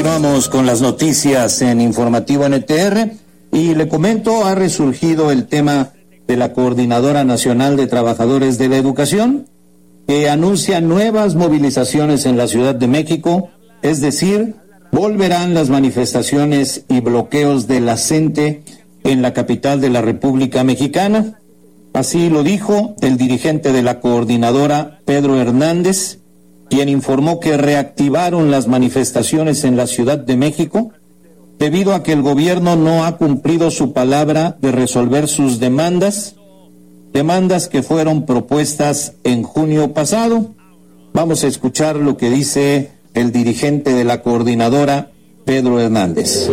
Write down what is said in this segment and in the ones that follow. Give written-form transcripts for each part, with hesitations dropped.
Continuamos con las noticias en Informativo NTR y le comento, ha resurgido el tema de la Coordinadora Nacional de Trabajadores de la Educación, que anuncia nuevas movilizaciones en la Ciudad de México, es decir, volverán las manifestaciones y bloqueos de la CENTE en la capital de la República Mexicana. Así lo dijo el dirigente de la coordinadora, Pedro Hernández, quien informó que reactivaron las manifestaciones en la Ciudad de México debido a que el gobierno no ha cumplido su palabra de resolver sus demandas que fueron propuestas en junio pasado. Vamos a escuchar lo que dice el dirigente de la coordinadora, Pedro Hernández.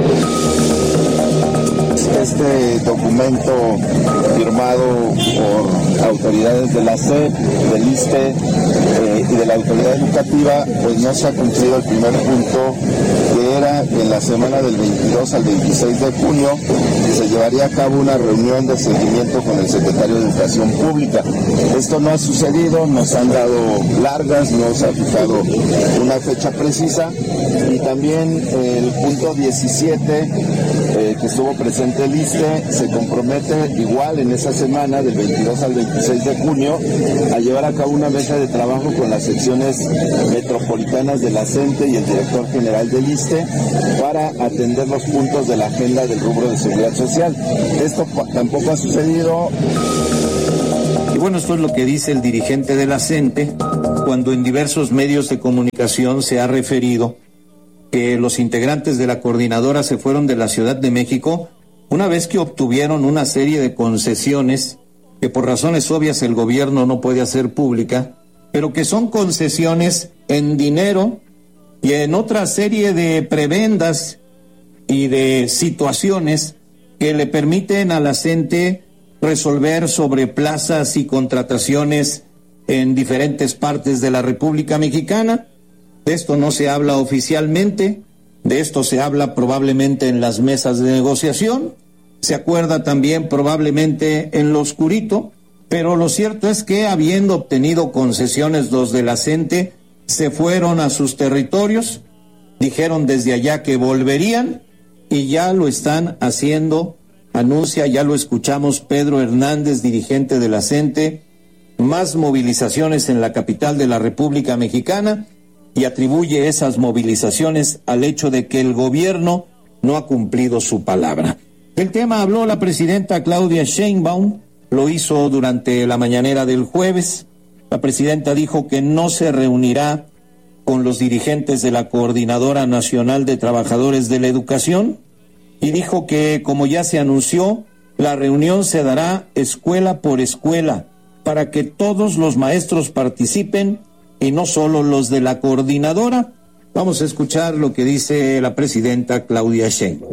Este documento firmado por autoridades de la SEP, del ISSSTE y de la autoridad educativa, pues no se ha cumplido el primer punto, que era en la semana del 22 al 26 de junio, que se llevaría a cabo una reunión de seguimiento con el secretario de Educación Pública. Esto no ha sucedido, nos han dado largas, no se ha fijado una fecha precisa, y también el punto 17, que estuvo presente el ISSSTE, se compromete igual en esa semana del 22 al 26 de junio a llevar a cabo una mesa de trabajo con las secciones metropolitanas de la CENTE y el director general del ISSSTE para atender los puntos de la agenda del rubro de seguridad social. Esto tampoco ha sucedido. Y bueno, esto es lo que dice el dirigente de la CENTE, cuando en diversos medios de comunicación se ha referido que los integrantes de la coordinadora se fueron de la Ciudad de México una vez que obtuvieron una serie de concesiones que por razones obvias el gobierno no puede hacer pública, pero que son concesiones en dinero y en otra serie de prebendas y de situaciones que le permiten a la CENTE resolver sobre plazas y contrataciones en diferentes partes de la República Mexicana. De esto no se habla oficialmente, de esto se habla probablemente en las mesas de negociación, se acuerda también probablemente en lo oscurito, pero lo cierto es que habiendo obtenido concesiones los de la CENTE, se fueron a sus territorios, dijeron desde allá que volverían y ya lo están haciendo, anuncia, ya lo escuchamos, Pedro Hernández, dirigente de la CENTE, más movilizaciones en la capital de la República Mexicana, y atribuye esas movilizaciones al hecho de que el gobierno no ha cumplido su palabra. El tema habló la presidenta Claudia Sheinbaum, lo hizo durante la mañanera del jueves. La presidenta dijo que no se reunirá con los dirigentes de la Coordinadora Nacional de Trabajadores de la Educación y dijo que, como ya se anunció, la reunión se dará escuela por escuela para que todos los maestros participen y no solo los de la coordinadora. Vamos a escuchar lo que dice la presidenta Claudia Sheinbaum.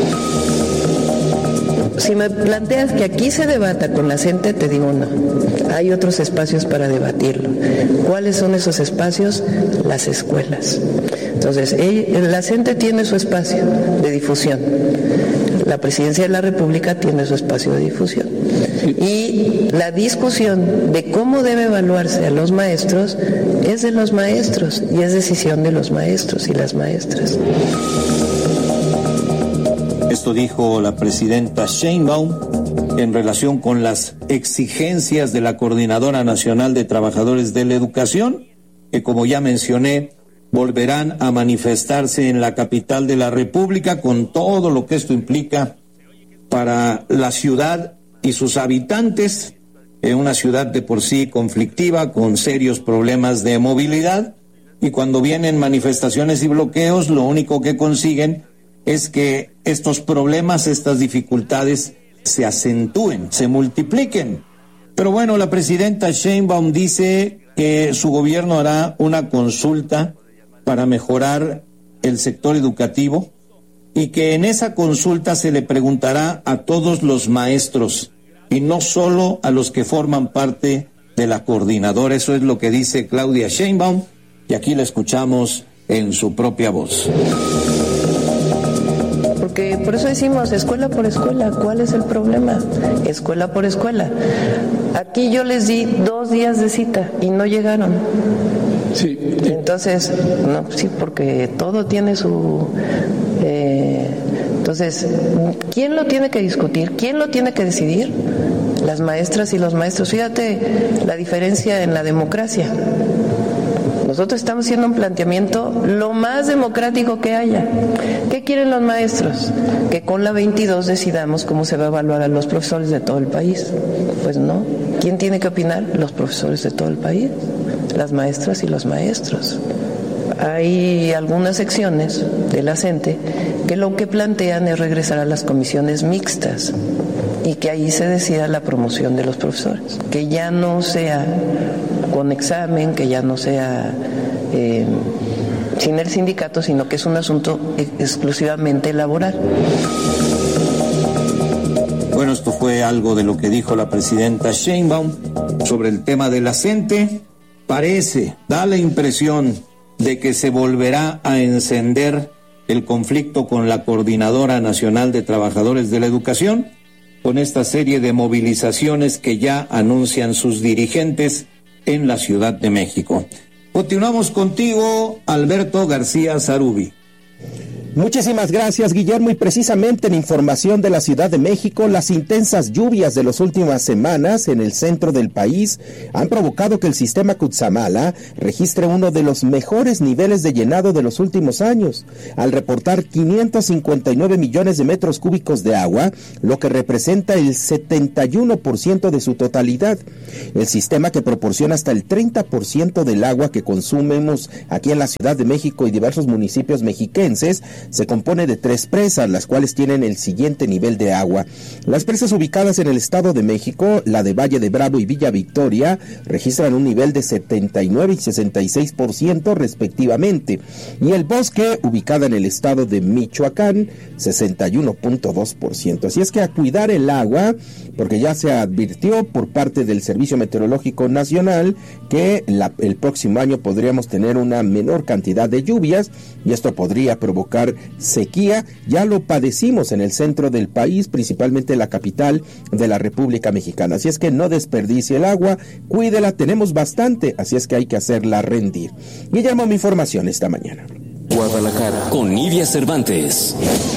Si me planteas que aquí se debata con la CENTE, te digo no. Hay otros espacios para debatirlo. ¿Cuáles son esos espacios? Las escuelas. Entonces, la CENTE tiene su espacio de difusión. La Presidencia de la República tiene su espacio de difusión. Y la discusión de cómo debe evaluarse a los maestros es de los maestros y es decisión de los maestros y las maestras. Esto dijo la presidenta Sheinbaum en relación con las exigencias de la Coordinadora Nacional de Trabajadores de la Educación, que, como ya mencioné, volverán a manifestarse en la capital de la República con todo lo que esto implica para la ciudad y sus habitantes, en una ciudad de por sí conflictiva, con serios problemas de movilidad, y cuando vienen manifestaciones y bloqueos, lo único que consiguen es que estos problemas, estas dificultades se acentúen, se multipliquen. Pero bueno, la presidenta Sheinbaum dice que su gobierno hará una consulta para mejorar el sector educativo y que en esa consulta se le preguntará a todos los maestros y no solo a los que forman parte de la coordinadora. Eso es lo que dice Claudia Sheinbaum y aquí la escuchamos en su propia voz. Porque por eso decimos escuela por escuela. ¿Cuál es el problema? Escuela por escuela. Aquí yo les di 2 días de cita y no llegaron. Sí. Entonces, no, sí, porque todo tiene su... entonces, ¿quién lo tiene que discutir? ¿Quién lo tiene que decidir? Las maestras y los maestros. Fíjate la diferencia en la democracia. Nosotros estamos haciendo un planteamiento lo más democrático que haya. ¿Qué quieren los maestros? Que con la 22 decidamos cómo se va a evaluar a los profesores de todo el país. Pues no. ¿Quién tiene que opinar? Los profesores de todo el país, las maestras y los maestros. Hay algunas secciones de la CENTE que lo que plantean es regresar a las comisiones mixtas y que ahí se decida la promoción de los profesores, que ya no sea con examen, que ya no sea sin el sindicato, sino que es un asunto exclusivamente laboral. Bueno, esto fue algo de lo que dijo la presidenta Sheinbaum sobre el tema de la CENTE. Da la impresión de que se volverá a encender el conflicto con la Coordinadora Nacional de Trabajadores de la Educación, con esta serie de movilizaciones que ya anuncian sus dirigentes en la Ciudad de México. Continuamos contigo, Alberto García Zarubi. Muchísimas gracias, Guillermo, y precisamente en información de la Ciudad de México, las intensas lluvias de las últimas semanas en el centro del país han provocado que el sistema Cutzamala registre uno de los mejores niveles de llenado de los últimos años, al reportar 559 millones de metros cúbicos de agua, lo que representa el 71% de su totalidad. El sistema, que proporciona hasta el 30% del agua que consumimos aquí en la Ciudad de México y diversos municipios mexiquenses, se compone de 3 presas, las cuales tienen el siguiente nivel de agua. Las presas ubicadas en el Estado de México, la de Valle de Bravo y Villa Victoria, registran un nivel de 79 y 66% respectivamente, y el Bosque, ubicada en el Estado de Michoacán, 61.2%. Así es que a cuidar el agua, porque ya se advirtió por parte del Servicio Meteorológico Nacional que el próximo año podríamos tener una menor cantidad de lluvias, y esto podría provocar sequía. Ya lo padecimos en el centro del país, principalmente en la capital de la República Mexicana. Así es que no desperdicie el agua, cuídela, tenemos bastante, así es que hay que hacerla rendir. Guillermo, mi información esta mañana. Guadalajara, con Nidia Cervantes.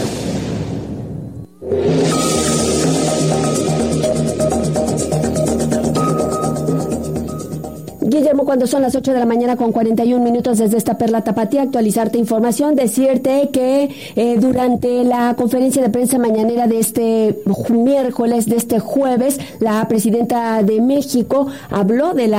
Guillermo, cuando son las 8 de la mañana con 41 minutos desde esta Perla Tapatía, actualizarte información, decirte que durante la conferencia de prensa mañanera de este miércoles, de este jueves, la presidenta de México habló de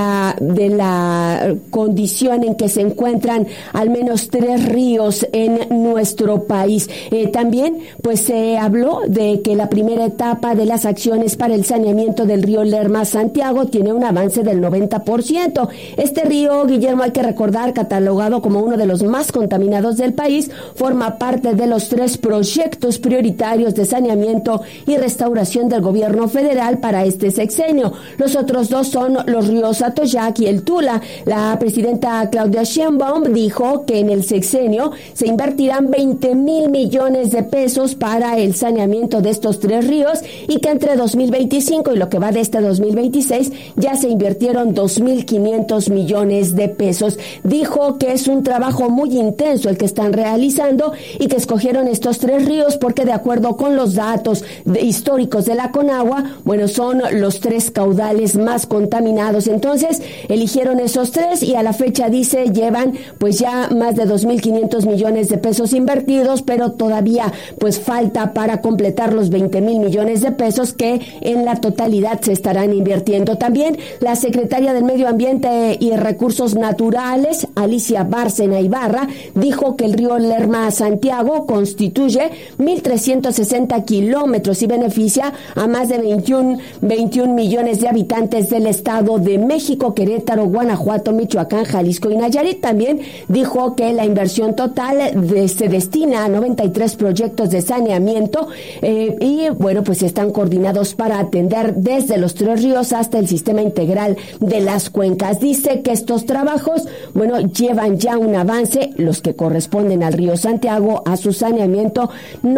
la condición en que se encuentran al menos 3 ríos en nuestro país. También, pues se habló de que la primera etapa de las acciones para el saneamiento del río Lerma-Santiago tiene un avance del 90%. Este río, Guillermo, hay que recordar, catalogado como uno de los más contaminados del país, forma parte de los 3 proyectos prioritarios de saneamiento y restauración del gobierno federal para este sexenio. Los otros 2 son los ríos Atoyac y el Tula. La presidenta Claudia Sheinbaum dijo que en el sexenio se invertirán 20,000 millones de pesos para el saneamiento de estos 3 ríos, y que entre 2025 y lo que va de este 2026 ya se invirtieron 2,500 millones de pesos. Dijo que es un trabajo muy intenso el que están realizando y que escogieron estos 3 ríos porque, de acuerdo con los datos históricos de la Conagua, bueno, son los 3 caudales más contaminados. Entonces eligieron esos 3 y a la fecha, dice, llevan pues ya más de 2,500 millones de pesos invertidos, pero todavía pues falta para completar los 20,000 millones de pesos que en la totalidad se estarán invirtiendo. También la secretaria del Medio Ambiente y Recursos Naturales, Alicia Bárcena Ibarra, dijo que el río Lerma-Santiago constituye 1,360 kilómetros y beneficia a más de 21 millones de habitantes del Estado de México, Querétaro, Guanajuato, Michoacán, Jalisco y Nayarit. También dijo que la inversión total se destina a 93 proyectos de saneamiento y bueno, pues están coordinados para atender desde los 3 ríos hasta el sistema integral de las cuencas. Dice que estos trabajos, bueno, llevan ya un avance, los que corresponden al río Santiago, a su saneamiento,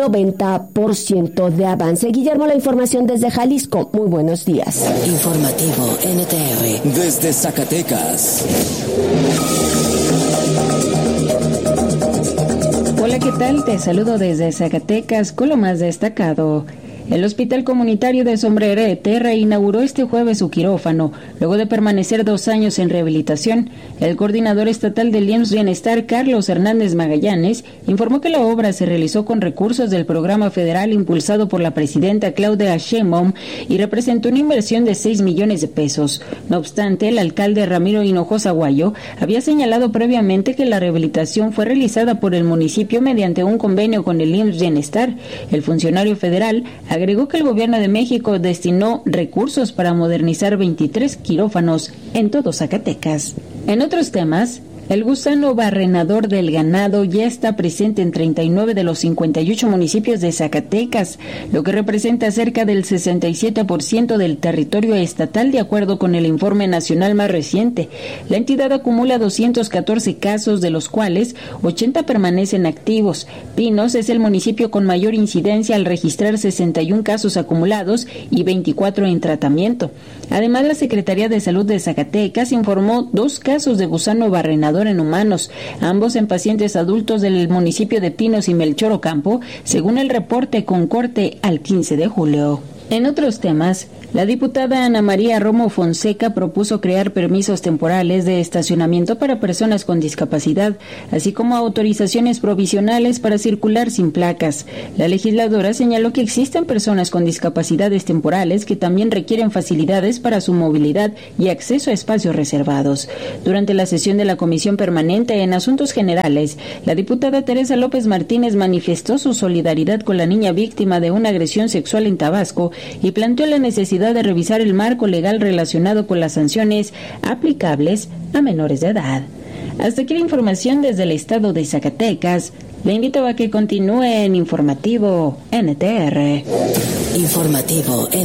90% de avance. Guillermo, la información desde Jalisco. Muy buenos días. Informativo NTR desde Zacatecas. Hola, ¿qué tal? Te saludo desde Zacatecas con lo más destacado. El Hospital Comunitario de Sombrerete reinauguró este jueves su quirófano, luego de permanecer 2 años en rehabilitación. El coordinador estatal del IMSS Bienestar, Carlos Hernández Magallanes, informó que la obra se realizó con recursos del programa federal impulsado por la presidenta Claudia Sheinbaum y representó una inversión de 6 millones de pesos. No obstante, el alcalde Ramiro Hinojosa Guayo había señalado previamente que la rehabilitación fue realizada por el municipio mediante un convenio con el IMSS Bienestar. El funcionario federal agregó que el gobierno de México destinó recursos para modernizar 23 quirófanos en todo Zacatecas. En otros temas, el gusano barrenador del ganado ya está presente en 39 de los 58 municipios de Zacatecas, lo que representa cerca del 67% del territorio estatal, de acuerdo con el informe nacional más reciente. La entidad acumula 214 casos, de los cuales 80 permanecen activos. Pinos es el municipio con mayor incidencia al registrar 61 casos acumulados y 24 en tratamiento. Además, la Secretaría de Salud de Zacatecas informó 2 casos de gusano barrenador en humanos, ambos en pacientes adultos del municipio de Pinos y Melchor Ocampo, según el reporte con corte al 15 de julio. En otros temas, la diputada Ana María Romo Fonseca propuso crear permisos temporales de estacionamiento para personas con discapacidad, así como autorizaciones provisionales para circular sin placas. La legisladora señaló que existen personas con discapacidades temporales que también requieren facilidades para su movilidad y acceso a espacios reservados. Durante la sesión de la Comisión Permanente en Asuntos Generales, la diputada Teresa López Martínez manifestó su solidaridad con la niña víctima de una agresión sexual en Tabasco y planteó la necesidad de revisar el marco legal relacionado con las sanciones aplicables a menores de edad. Hasta aquí la información desde el estado de Zacatecas. Le invito a que continúe en Informativo NTR. Informativo NTR.